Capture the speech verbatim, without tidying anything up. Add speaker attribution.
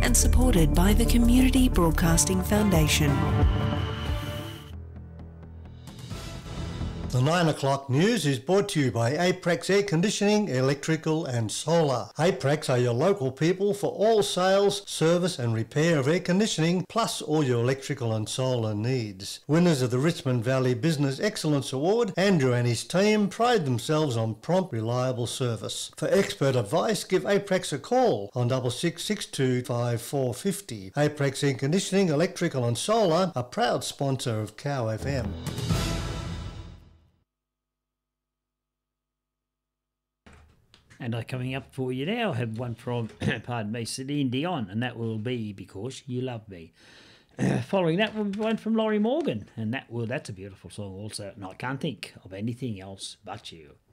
Speaker 1: and supported by the Community Broadcasting Foundation.
Speaker 2: The nine o'clock news is brought to you by Aprex Air Conditioning, Electrical and Solar. Aprex are your local people for all sales, service and repair of air conditioning, plus all your electrical and solar needs. Winners of the Richmond Valley Business Excellence Award, Andrew and his team pride themselves on prompt, reliable service. For expert advice, give Aprex a call on six six six two five four five zero. Aprex Air Conditioning, Electrical and Solar, a proud sponsor of Cow F M.
Speaker 3: And uh, coming up for you now, I have one from, pardon me, Celine Dion, and that will be Because You Love Me. Uh, following that, will be one from Laurie Morgan, and that will that's a beautiful song also. And I can't think of anything else but you.